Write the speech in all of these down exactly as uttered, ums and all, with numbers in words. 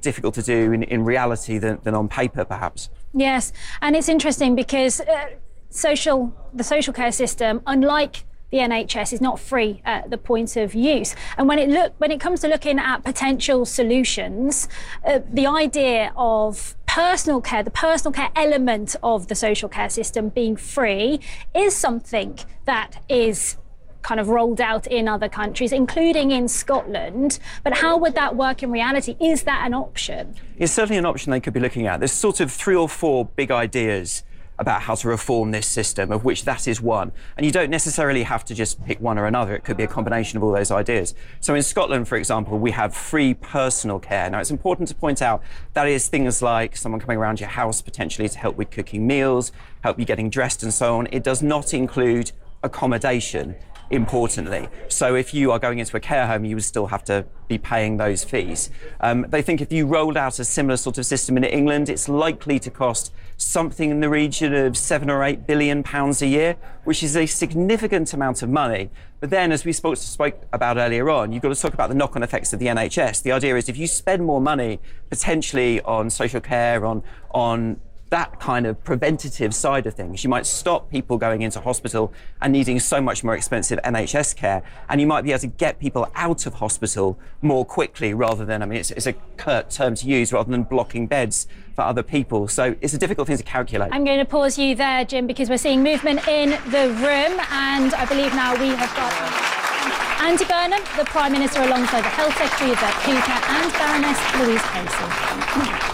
difficult to do in, in reality than, than on paper, perhaps. Yes, and it's interesting because uh, social, the social care system, unlike the N H S, is not free at the point of use. And when it look when it comes to looking at potential solutions, uh, the idea of personal care, the personal care element of the social care system being free, is something that is kind of rolled out in other countries, including in Scotland. But how would that work in reality? Is that an option? It's certainly an option they could be looking at. There's sort of three or four big ideas about how to reform this system, of which that is one. And you don't necessarily have to just pick one or another. It could be a combination of all those ideas. So in Scotland, for example, we have free personal care. Now, it's important to point out that is things like someone coming around your house potentially to help with cooking meals, help you getting dressed and so on. It does not include accommodation, importantly. So if you are going into a care home, you would still have to be paying those fees. Um, they think if you rolled out a similar sort of system in England, it's likely to cost something in the region of seven or eight billion pounds a year, which is a significant amount of money. But then, as we spoke, spoke about earlier on, you've got to talk about the knock-on effects of the N H S. The idea is if you spend more money potentially on social care, on on that kind of preventative side of things, you might stop people going into hospital and needing so much more expensive N H S care, and you might be able to get people out of hospital more quickly rather than, I mean, it's, it's a curt term to use, rather than blocking beds for other people. So it's a difficult thing to calculate. I'm going to pause you there, Jim, because we're seeing movement in the room, and I believe now we have got Andy Burnham, the Prime Minister, alongside the Health Secretary of Cooper, and Baroness Louise Casey.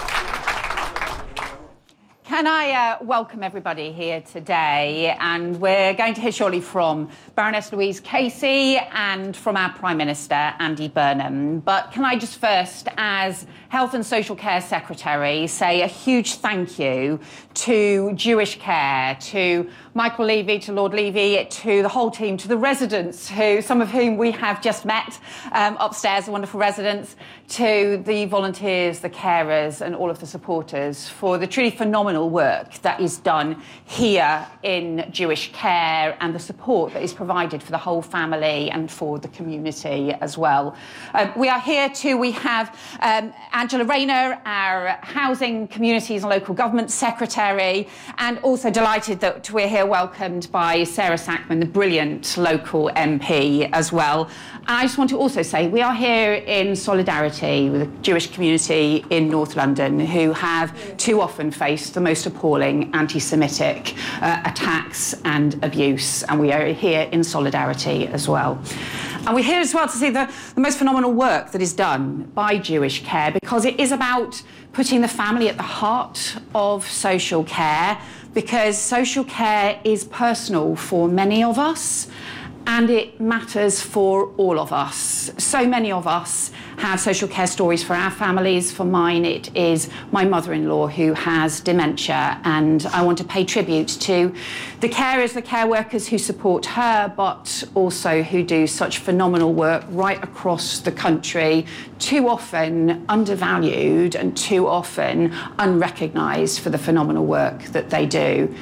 Can I uh, welcome everybody here today, and we're going to hear shortly from Baroness Louise Casey and from our Prime Minister, Andy Burnham. But can I just first, as Health and Social Care Secretary, say a huge thank you to Jewish Care, to Michael Levy, to Lord Levy, to the whole team, to the residents, who some of whom we have just met um, upstairs, the wonderful residents, to the volunteers, the carers, and all of the supporters for the truly phenomenal work that is done here in Jewish Care, and the support that is provided for the whole family and for the community as well. Um, we are here too. We have um, Angela Rayner, our Housing, Communities and Local Government Secretary, and also delighted that we're here welcomed by Sarah Sackman, the brilliant local M P as well. And I just want to also say we are here in solidarity with the Jewish community in North London, who have too often faced the most appalling anti-Semitic uh, attacks and abuse, and we are here in solidarity as well. And we're here as well to see the, the most phenomenal work that is done by Jewish Care, because it is about putting the family at the heart of social care, because social care is personal for many of us, and it matters for all of us. So many of us have social care stories for our families. For mine, it is my mother-in-law who has dementia, and I want to pay tribute to the carers, the care workers who support her, but also who do such phenomenal work right across the country, too often undervalued and too often unrecognised for the phenomenal work that they do.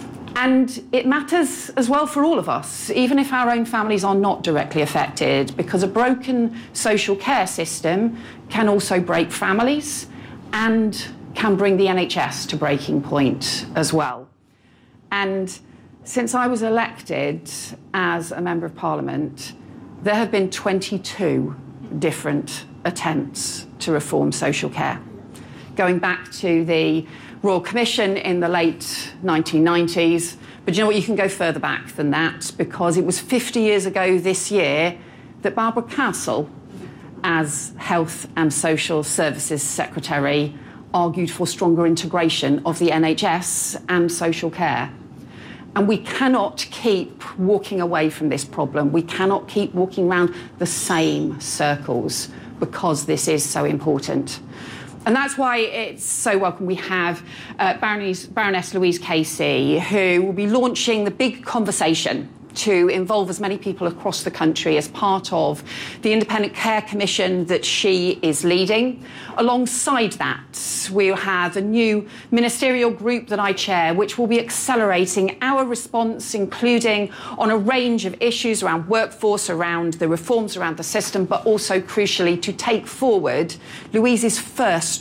And it matters as well for all of us, even if our own families are not directly affected, because a broken social care system can also break families and can bring the N H S to breaking point as well. And since I was elected as a Member of Parliament, there have been twenty-two different attempts to reform social care, going back to the Royal Commission in the late nineteen nineties. But you know what, you can go further back than that, because it was fifty years ago this year that Barbara Castle, as Health and Social Services Secretary, argued for stronger integration of the N H S and social care. And we cannot keep walking away from this problem. We cannot keep walking around the same circles, because this is so important. And that's why it's so welcome we have uh, Baroness, Baroness Louise Casey, who will be launching the big conversation to involve as many people across the country as part of the Independent Care Commission that she is leading. Alongside that, we'll have a new ministerial group that I chair, which will be accelerating our response, including on a range of issues around workforce, around the reforms around the system, but also, crucially, to take forward Louise's first